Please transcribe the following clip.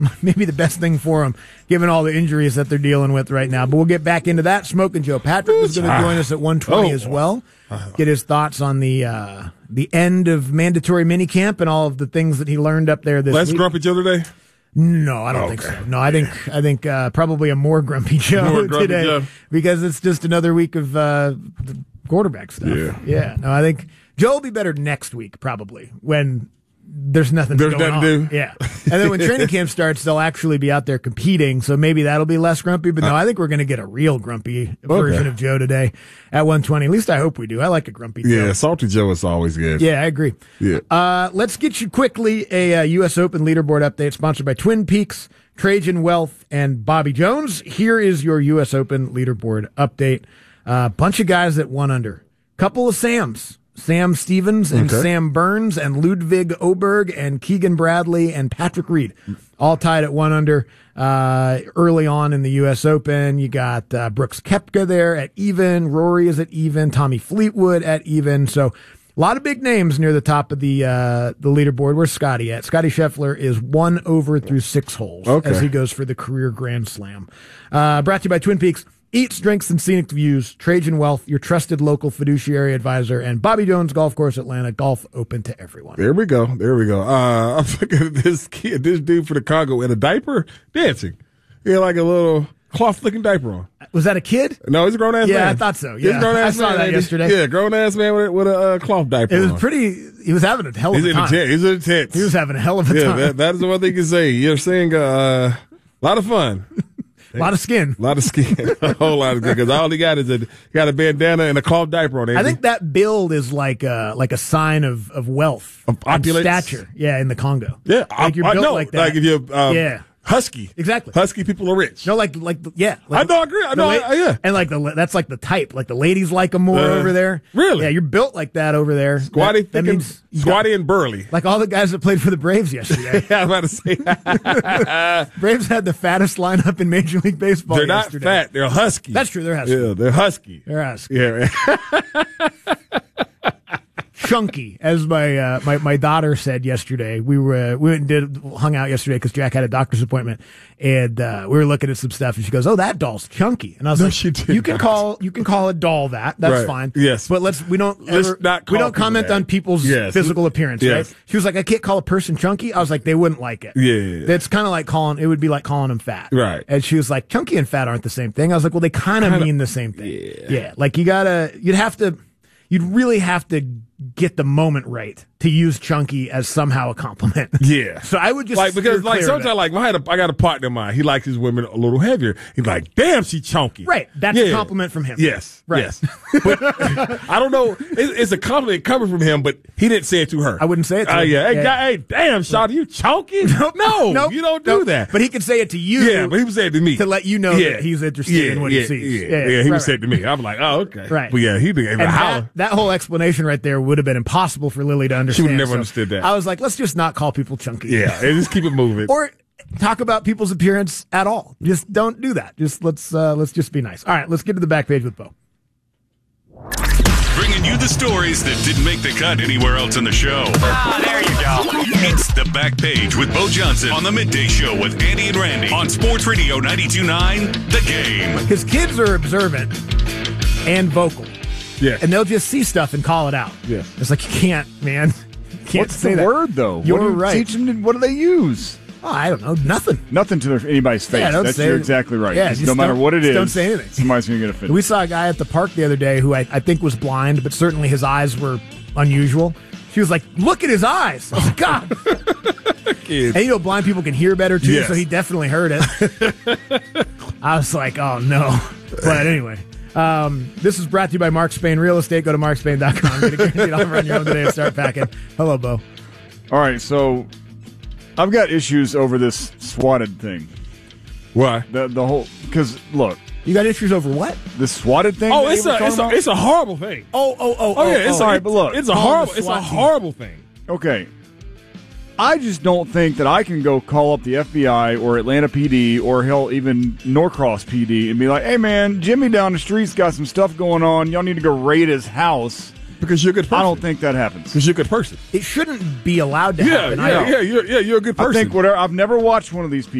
maybe the best thing for them, given all the injuries that they're dealing with right now. But we'll get back into that. Smoking Joe Patrick is going to join us at 1:20 as well. Get his thoughts on the end of mandatory minicamp and all of the things that he learned up there this week. Less grumpy Joe today? No, I don't think so. No, I think probably a more grumpy Joe today because it's just another week of quarterback stuff. Yeah. No, I think Joe will be better next week probably when there's nothing going on. To do. Yeah. And then when training camp starts, they'll actually be out there competing, so maybe that'll be less grumpy. But no, I think we're going to get a real grumpy version of Joe today at 1:20. At least I hope we do. I like a grumpy Joe. Yeah, salty Joe is always good. Yeah, I agree. Yeah. Let's get you quickly a U.S. Open leaderboard update sponsored by Twin Peaks, Trajan Wealth, and Bobby Jones. Here is your U.S. Open leaderboard update. Bunch of guys that won under. Couple of Sams. Sam Stevens and Sam Burns and Ludwig Oberg and Keegan Bradley and Patrick Reed, all tied at 1 under early on in the U.S. Open. You got Brooks Koepka there at even. Rory is at even. Tommy Fleetwood at even. So a lot of big names near the top of the leaderboard. Where's Scotty at? Scotty Scheffler is 1 over through 6 holes as he goes for the career Grand Slam. Brought to you by Twin Peaks. Eats, Drinks, and Scenic Views, Trajan Wealth, your trusted local fiduciary advisor, and Bobby Jones Golf Course Atlanta, golf open to everyone. There we go. I'm looking at this dude for the Congo in a diaper dancing. He had like a little cloth-looking diaper on. Was that a kid? No, he's a grown-ass man. Yeah, I thought so. Yeah, I saw that yesterday. Yeah, grown-ass man with a cloth diaper on. It was pretty, he was having a hell of a time. He's intense. He was having a hell of a time. Yeah, that is the one thing you can say. You're seeing a lot of fun. A lot of skin. A whole lot of skin. Because all he got is he got a bandana and a cloth diaper on. I think that build is like a sign of wealth, of stature. Yeah, in the Congo. Yeah, like you're built like that. Like if you're husky. Exactly. Husky people are rich. No, like yeah. Like I agree. Yeah. And like that's like the type. Like the ladies like them more over there. Really? Yeah, you're built like that over there. Squatty, that means squatty and burly. Like all the guys that played for the Braves yesterday. Yeah, I'm about to say. Braves had the fattest lineup in Major League Baseball. They're not fat. They're husky. That's true. They're husky. Yeah, they're husky. They're husky. Yeah. Chunky, as my daughter said yesterday. We went and hung out yesterday because Jack had a doctor's appointment, and we were looking at some stuff, and she goes, "Oh, that doll's chunky," and I was like, "You can call a doll that. That's fine. Yes, but we don't comment on people's physical appearance. Yes. Right?" She was like, "I can't call a person chunky." I was like, "They wouldn't like it. Yeah. That's kind of like it would be like calling them fat, right?" And she was like, "Chunky and fat aren't the same thing." I was like, "Well, they kind of mean the same thing. Yeah. Like you'd really have to get the moment right to use chunky as somehow a compliment." Yeah. So I would just because sometimes I got a partner of mine. He likes his women a little heavier. He's like, "Damn, she chunky." Right. That's a compliment from him. Yes. Right. Yes. But I don't know. It's a compliment coming from him, but he didn't say it to her. I wouldn't say it to her. Yeah. Hey, damn, Shawty, you chunky? No, you don't do that. But he could say it to you. Yeah, but he would say it to me to let you know that he's interested in what he sees. Yeah, he would say it to me. I'm like, oh, okay. Right. But yeah, he gave a holler. That whole explanation right there would have been impossible for Lily to understand. She would have never understood that. I was like, let's just not call people chunky. Yeah, and just keep it moving. Or talk about people's appearance at all. Just don't do that. Just let's just be nice. All right, let's get to the back page with Bo. Bringing you the stories that didn't make the cut anywhere else in the show. There you go. It's the back page with Bo Johnson on the Midday Show with Andy and Randy on Sports Radio 92.9 The Game. His kids are observant and vocal. Yeah. And they'll just see stuff and call it out. Yeah. It's like, you can't, man. You can't What's say the that. word, though? You're what do you right. teach them? What do they use? Oh, I don't know. Nothing. Nothing to anybody's face. Yeah, You're exactly right. Yeah, no matter what it is, don't say anything. Somebody's going to get offended. We saw a guy at the park the other day who I think was blind, but certainly his eyes were unusual. She was like, "Look at his eyes." I was like, God. And blind people can hear better, too, so he definitely heard it. I was like, oh, no. But anyway. This is brought to you by Mark Spain Real Estate. Go to markspain.com. Get a guaranteed offer on your home today and start packing. Hello, Bo. All right, so I've got issues over this swatted thing. Why? The whole because look, you got issues over what? The swatted thing. Oh, it's a horrible thing. Oh yeah, it's all right, but look, it's a horrible thing. Okay. I just don't think that I can go call up the FBI or Atlanta PD or hell even Norcross PD and be like, "Hey man, Jimmy down the street's got some stuff going on. Y'all need to go raid his house Because you're a good person. I don't think that happens. Because you're a good person. It shouldn't be allowed to Yeah, happen. you're a good person. I think whatever. I've never watched one of these people.